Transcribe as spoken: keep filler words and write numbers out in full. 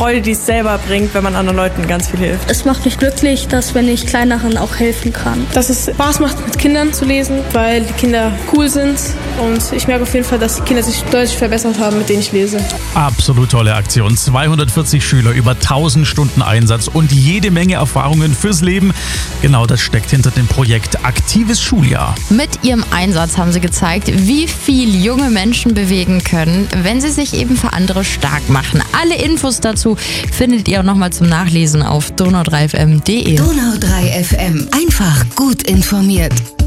Freude, die es selber bringt, wenn man anderen Leuten ganz viel hilft. Es macht mich glücklich, dass wenn ich Kleineren auch helfen kann. Dass es Spaß macht, mit Kindern zu lesen, weil die Kinder cool sind und ich merke auf jeden Fall, dass die Kinder sich deutlich verbessert haben, mit denen ich lese. Absolut tolle Aktion. zweihundertvierzig Schüler, über tausend Stunden Einsatz und jede Menge Erfahrungen fürs Leben. Genau das steckt hinter dem Projekt Aktives Schuljahr. Mit ihrem Einsatz haben sie gezeigt, wie viel junge Menschen bewegen können, wenn sie sich eben für andere stark machen. Alle Infos dazu findet ihr auch nochmal zum Nachlesen auf donau drei f m punkt d e. Donau drei F M. Einfach gut informiert.